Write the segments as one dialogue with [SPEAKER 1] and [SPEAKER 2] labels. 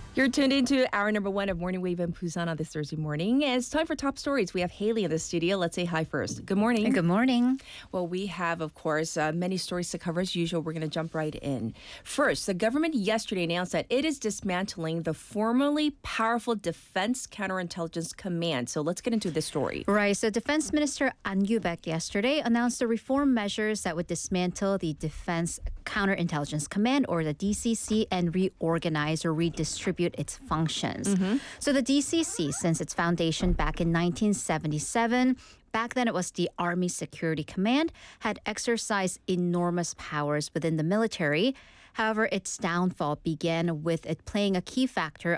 [SPEAKER 1] You're tuned into hour number one of Morning Wave in Busan on this Thursday morning. And it's time for top stories. We have Haley in the studio. Let's say hi first. Good morning.
[SPEAKER 2] Good morning.
[SPEAKER 1] Well, we have, of course, many stories to cover. As usual, we're going to jump right in. First, the government yesterday announced that it is dismantling the formerly powerful Defense Counterintelligence Command. So let's get into this story.
[SPEAKER 2] Right. So Defense Minister An Yu-baek yesterday announced the reform measures that would dismantle the Defense Counterintelligence Command, or the DCC, and reorganize or redistribute its functions. So the DCC, since its foundation back in 1977, back then it was the Army Security Command, had exercised enormous powers within the military. However, its downfall began with it playing a key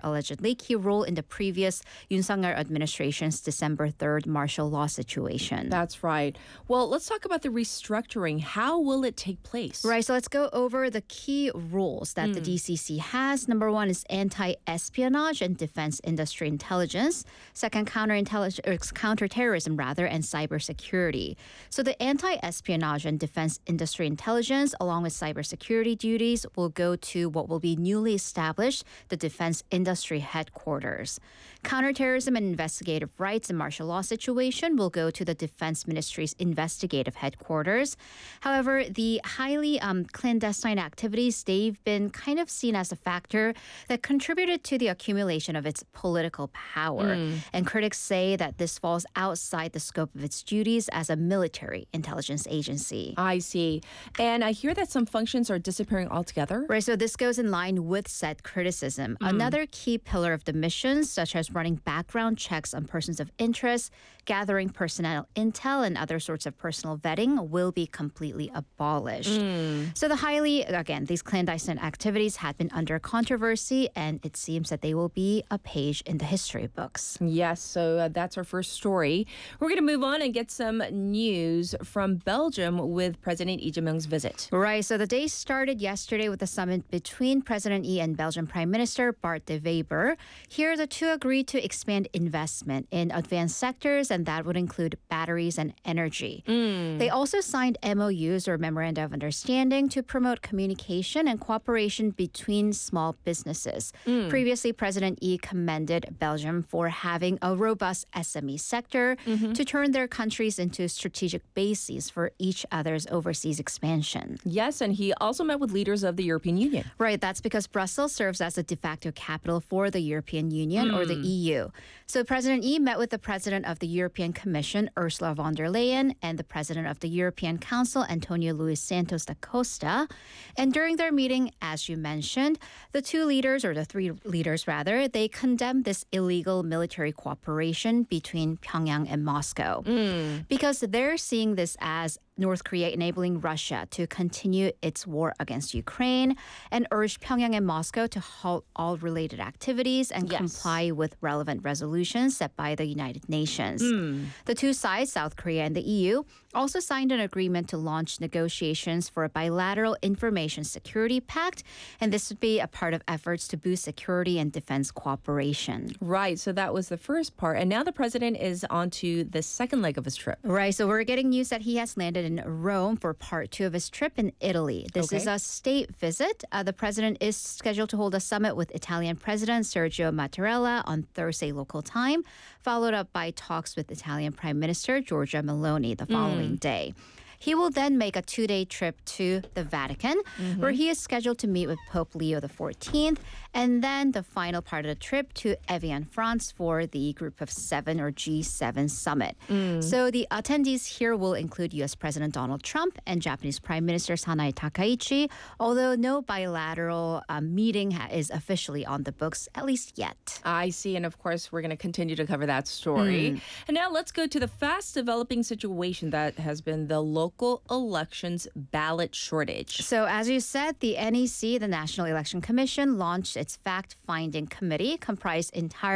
[SPEAKER 2] role in the previous Yoon Suk-yeol administration's December 3rd martial law situation.
[SPEAKER 1] That's right. Well, let's talk about the restructuring. How will it take place?
[SPEAKER 2] Right, so let's go over the key roles that the DCC has. Number one is anti-espionage and defense industry intelligence. Second, counterterrorism, and cybersecurity. So the anti-espionage and defense industry intelligence, along with cybersecurity duties, will go to what will be newly established, the Defense Industry Headquarters. Counterterrorism and investigative rights and martial law situation will go to the Defense Ministry's Investigative Headquarters. However, the highly clandestine activities, they've been kind of seen as a factor that contributed to the accumulation of its political power. And critics say that this falls outside the scope of its duties as a military intelligence agency.
[SPEAKER 1] I see. And I hear that some functions are disappearing altogether.
[SPEAKER 2] Right, so this goes in line with said criticism. Another key pillar of the missions, such as running background checks on persons of interest, gathering personnel intel, and other sorts of personal vetting, will be completely abolished. So these clandestine activities had been under controversy, and it seems that they will be a page in the history books.
[SPEAKER 1] Yes, so that's our first story. We're going to move on and get some news from Belgium with President Lee Jae-myung's visit.
[SPEAKER 2] Right, so the day started yesterday with a summit between President Lee and Belgian Prime Minister Bart de Wever. Here, the two agreed to expand investment in advanced sectors, and that would include batteries and energy. They also signed MOUs, or Memoranda of Understanding, to promote communication and cooperation between small businesses. Previously, President Lee commended Belgium for having a robust SME sector to turn their countries into strategic bases for each other's overseas expansion.
[SPEAKER 1] Yes, and he also met with leaders of the European Union.
[SPEAKER 2] Right, that's because Brussels serves as a de facto capital for the European Union, or the EU. So President Lee met with the President of the European Commission, Ursula von der Leyen, and the President of the European Council, Antonio Luis Santos da Costa. And during their meeting, as you mentioned, the three leaders, they condemned this illegal military cooperation between Pyongyang and Moscow because they're seeing this as North Korea enabling Russia to continue its war against Ukraine, and urged Pyongyang and Moscow to halt all related activities and comply with relevant resolutions set by the United Nations. The two sides, South Korea and the EU, also signed an agreement to launch negotiations for a bilateral information security pact, and this would be a part of efforts to boost security and defense cooperation.
[SPEAKER 1] Right, so that was the first part, and now the president is on to the second leg of his trip.
[SPEAKER 2] Right, so we're getting news that he has landed in Rome for part 2 of his trip in Italy. This is a state visit. The president is scheduled to hold a summit with Italian President Sergio Mattarella on Thursday local time, followed up by talks with Italian Prime Minister Giorgia Meloni the following day. He will then make a 2-day trip to the Vatican, where he is scheduled to meet with Pope Leo XIV, and then the final part of the trip to Evian, France, for the Group of Seven, or G7 summit. So the attendees here will include U.S. President Donald Trump and Japanese Prime Minister Sanae Takaichi, although no bilateral meeting is officially on the books, at least yet.
[SPEAKER 1] I see, and of course, we're going to continue to cover that story. And now let's go to the fast-developing situation that has been the local elections ballot shortage.
[SPEAKER 2] So as you said, the NEC, the National Election Commission, launched its fact-finding committee comprised entirely